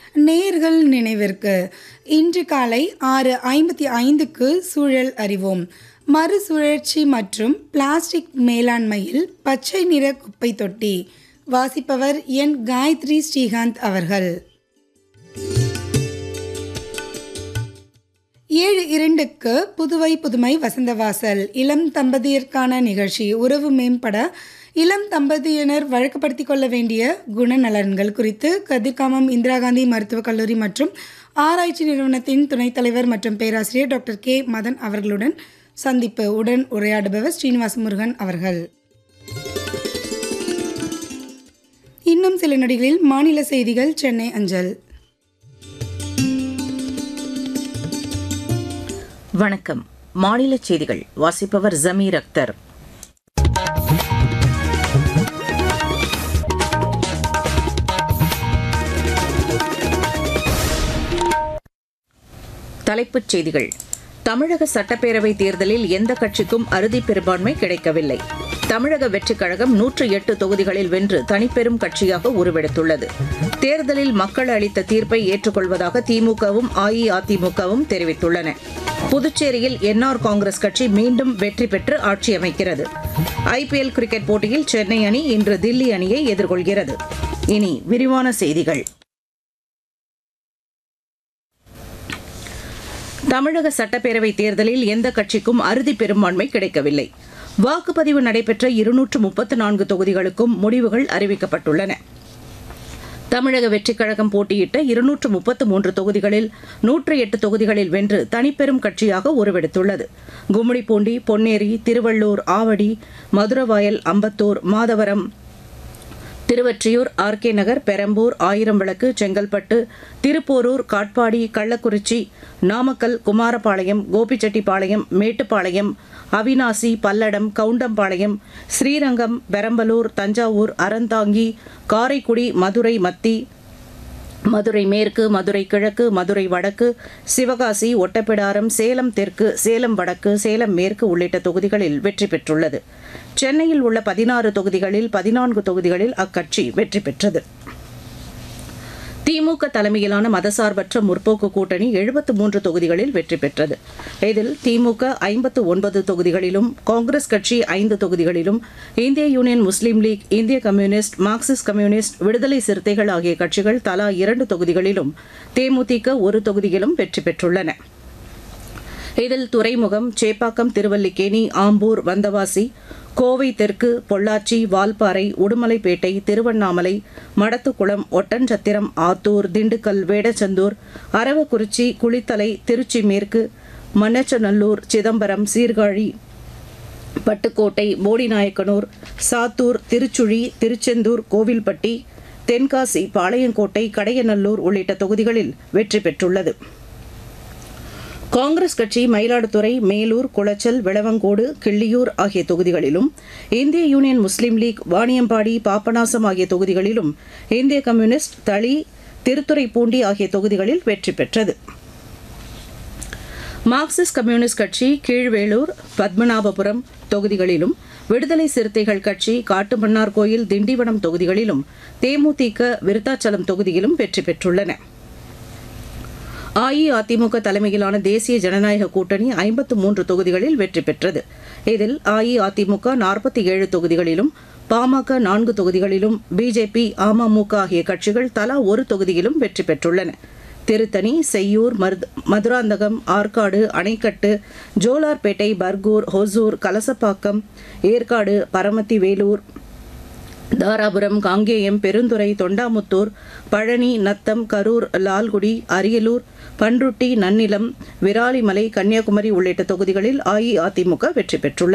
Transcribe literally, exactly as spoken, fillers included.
நேர்கள் நினைவிற்கு இன்று காலை ஆறு ஐம்பத்தி ஐந்துக்கு சூழல் அறிவோம். மறுசுழற்சி மற்றும் பிளாஸ்டிக் மேலாண்மையில் பச்சை நிற குப்பை தொட்டி. வாசிப்பவர் என் காயத்ரி ஸ்ரீகாந்த் அவர்கள். ஏழு இரண்டுக்கு புதுவை புதுமை வசந்தவாசல் இளம் தம்பதியருக்கான நிகழ்ச்சி. உறவு மேம்பட இளம் தம்பதியினர் வழக்கப்படுத்திக் கொள்ள வேண்டிய குணநலன்கள் குறித்து கதிர்காமம் இந்திரா காந்தி மருத்துவக் கல்லூரி மற்றும் ஆராய்ச்சி நிறுவனத்தின் துணைத் தலைவர் மற்றும் பேராசிரியர் டாக்டர் கே மதன் அவர்களுடன் சந்திப்பு. உடன் உரையாடுபவர் ஸ்ரீனிவாச முருகன் அவர்கள். இன்னும் சில நொடிகளில் மாநில செய்திகள் சென்னை அஞ்சல். வணக்கம். மாநில செய்திகள் வாசிப்பவர் ஜமீர் அக்தர். தலைப்புச் செய்திகள். தமிழக சட்டப்பேரவை தேர்தலில் எந்த கட்சிக்கும் அறுதி பெரும்பான்மை கிடைக்கவில்லை. தமிழக வெற்றிக் கழகம் நூற்று எட்டு தொகுதிகளில் வென்று தனிப்பெரும் கட்சியாக உருவெடுத்துள்ளது. தேர்தலில் மக்கள் அளித்த தீர்ப்பை ஏற்றுக்கொள்வதாக திமுகவும் அஇஅதிமுகவும் தெரிவித்துள்ளன. புதுச்சேரியில் என்ஆர் காங்கிரஸ் கட்சி மீண்டும் வெற்றி பெற்று ஆட்சி அமைக்கிறது. ஐபிஎல் கிரிக்கெட் போட்டியில் சென்னை அணி இன்று தில்லி அணியை எதிர்கொள்கிறது. இனி விரிவான செய்திகள். தமிழக சட்டப்பேரவை தேர்தலில் எந்த கட்சிக்கும் அறுதி பெரும்பான்மை கிடைக்கவில்லை. வாக்குப்பதிவு நடைபெற்ற இருநூற்று முப்பத்து நான்கு தொகுதிகளுக்கும் முடிவுகள் அறிவிக்கப்பட்டுள்ளன. தமிழக வெற்றிக் கழகம் போட்டியிட்ட இருநூற்று முப்பத்து மூன்று தொகுதிகளில் நூற்று எட்டு தொகுதிகளில் வென்று தனிப்பெரும் கட்சியாக உருவெடுத்துள்ளது. கும்மிடிப்பூண்டி, பொன்னேரி, திருவள்ளூர், ஆவடி, மதுரவாயல், அம்பத்தூர், மாதவரம், திருவொற்றியூர், ஆர்கே நகர், பெரம்பூர், ஆயிரம்விளக்கு, செங்கல்பட்டு, திருப்போரூர், காட்பாடி, கள்ளக்குறிச்சி, நாமக்கல், குமாரபாளையம், கோபிச்செட்டிப்பாளையம், மேட்டுப்பாளையம், அவினாசி, பல்லடம், கவுண்டம்பாளையம், ஸ்ரீரங்கம், பெரம்பலூர், தஞ்சாவூர், அறந்தாங்கி, காரைக்குடி, மதுரை மத்தி, மதுரை மேற்கு, மதுரை கிழக்கு, மதுரை வடக்கு, சிவகாசி, ஒட்டப்பிடாரம், சேலம் தெற்கு, சேலம் வடக்கு, சேலம் மேற்கு உள்ளிட்ட தொகுதிகளில் வெற்றி பெற்றுள்ளது. சென்னையில் உள்ள பதினாறு தொகுதிகளில் பதினான்கு தொகுதிகளில் அக்கட்சி வெற்றி பெற்றது. திமுக தலைமையிலான மதசார்பற்ற முற்போக்கு கூட்டணி எழுபத்து மூன்று தொகுதிகளில் வெற்றி பெற்றது. இதில் திமுக ஐம்பத்து ஒன்பது தொகுதிகளிலும், காங்கிரஸ் கட்சி ஐந்து தொகுதிகளிலும், இந்திய யூனியன் முஸ்லீம் லீக், இந்திய கம்யூனிஸ்ட், மார்க்சிஸ்ட் கம்யூனிஸ்ட், விடுதலை சிறுத்தைகள் ஆகிய கட்சிகள் தலா இரண்டு தொகுதிகளிலும், தேமுதிக ஒரு தொகுதியிலும் வெற்றி பெற்றுள்ளன. இதில் துறைமுகம், சேப்பாக்கம், திருவல்லிக்கேணி, ஆம்பூர், வந்தவாசி, கோவை தெற்கு, பொள்ளாச்சி, வால்பாறை, உடுமலைப்பேட்டை, திருவண்ணாமலை, மடத்துக்குளம், ஒட்டன்சத்திரம், ஆத்தூர், திண்டுக்கல், வேடச்சந்தூர், அரவக்குறிச்சி, குளித்தலை, திருச்சி மேற்கு, மண்ணச்சநல்லூர், சிதம்பரம், சீர்காழி, பட்டுக்கோட்டை, போடிநாயக்கனூர், சாத்தூர், திருச்சுழி, திருச்செந்தூர், கோவில்பட்டி, தென்காசி, பாளையங்கோட்டை, கடையநல்லூர் உள்ளிட்ட தொகுதிகளில் வெற்றி பெற்றுள்ளது. காங்கிரஸ் கட்சி மயிலாடுதுறை, மேலூர், குளச்சல், விளவங்கோடு, கிள்ளியூர் ஆகிய தொகுதிகளிலும், இந்திய யூனியன் முஸ்லீம் லீக் வாணியம்பாடி, பாபநாசம் ஆகிய தொகுதிகளிலும், இந்திய கம்யூனிஸ்ட் தளி, திருத்துறைப்பூண்டி ஆகிய தொகுதிகளில் வெற்றி பெற்றது. மார்க்சிஸ்ட் கம்யூனிஸ்ட் கட்சி கீழ்வேளூர், பத்மநாபபுரம் தொகுதிகளிலும், விடுதலை சிறுத்தைகள் கட்சி காட்டுமன்னார்கோயில், திண்டிவனம் தொகுதிகளிலும், தேமுதிக விருத்தாச்சலம் தொகுதியிலும் வெற்றி பெற்றுள்ளன. அஇஅதிமுக தலைமையிலான தேசிய ஜனநாயக கூட்டணி ஐம்பத்து மூன்று தொகுதிகளில் வெற்றி பெற்றது. இதில் அஇஅதிமுக நாற்பத்தி ஏழு தொகுதிகளிலும், பாமக நான்கு தொகுதிகளிலும், பிஜேபி, அமமுக ஆகிய கட்சிகள் தலா ஒரு தொகுதியிலும் வெற்றி பெற்றுள்ளன. திருத்தணி, செய்யூர், மதுராந்தகம், ஆற்காடு, அணைக்கட்டு, ஜோலார்பேட்டை, பர்கூர், ஹொசூர், கலசப்பாக்கம், ஏற்காடு, பரமத்தி வேலூர், தாராபுரம், காங்கேயம், பெருந்துறை, தொண்டாமுத்தூர், பழனி, நத்தம், கரூர், லால்குடி, அரியலூர், பன்ருட்டி, நன்னிலம், விராலிமலை, கன்னியாகுமரி உள்ளிட்ட தொகுதிகளில் அஇஅதிமுக வெற்றி பெற்றுள்ளது.